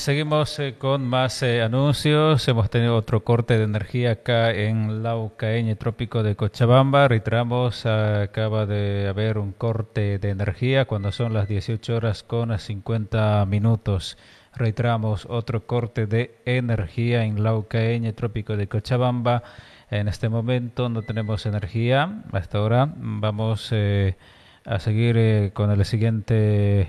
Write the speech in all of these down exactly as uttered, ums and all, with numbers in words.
seguimos eh, con más eh, anuncios. Hemos tenido otro corte de energía acá en Laucaeñe, trópico de Cochabamba. Reiteramos, ah, acaba de haber un corte de energía cuando son las dieciocho horas con cincuenta minutos. Reiteramos, otro corte de energía en Laucaeñe, trópico de Cochabamba. En este momento no tenemos energía. Hasta ahora vamos eh, a seguir eh, con el siguiente...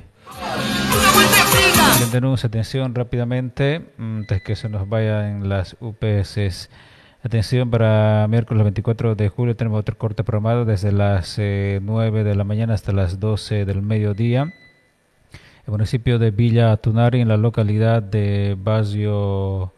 Siguiente anuncio. Atención rápidamente, antes que se nos vayan las U P S. Atención, para miércoles veinticuatro de julio tenemos otro corte programado desde las eh, nueve de la mañana hasta las doce del mediodía. El municipio de Villa Tunari, en la localidad de Barrio,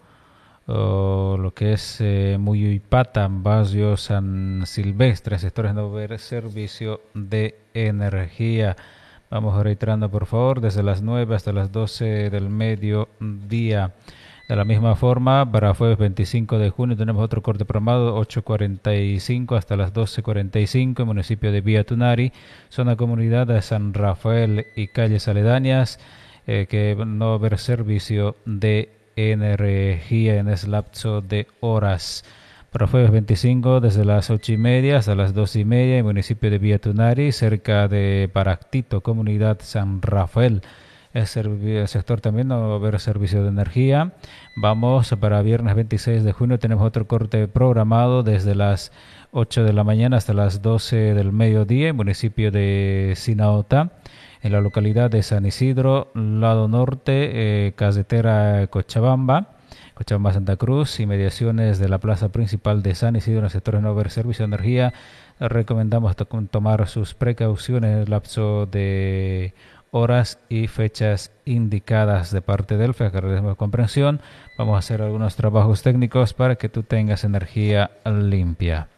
o lo que es eh, Muyuipata, Barrio San Silvestre, sectores no ver servicio de energía. Vamos reiterando, por favor, desde las nueve hasta las doce del mediodía. De la misma forma, para jueves veinticinco de junio tenemos otro corte programado, ocho cuarenta y cinco hasta las doce cuarenta y cinco, en municipio de Villa Tunari, zona comunidad de San Rafael y calles aledañas, eh, que no va a haber servicio de energía en ese lapso de horas. Para jueves veinticinco, desde las ocho y media hasta las dos y media, en el municipio de Villa Tunari, cerca de Paractito, comunidad San Rafael. El, el sector también no va a haber servicio de energía. Vamos para viernes veintiséis de junio, tenemos otro corte programado desde las ocho de la mañana hasta las doce del mediodía, en el municipio de Sinaota, en la localidad de San Isidro, lado norte, eh, carretera Cochabamba. Cochabamba Santa Cruz, inmediaciones de la plaza principal de San Isidro, en el sector de no haber servicio de energía. Recomendamos to tomar sus precauciones en el lapso de horas y fechas indicadas de parte del F E A. Agradecemos comprensión. Vamos a hacer algunos trabajos técnicos para que tú tengas energía limpia.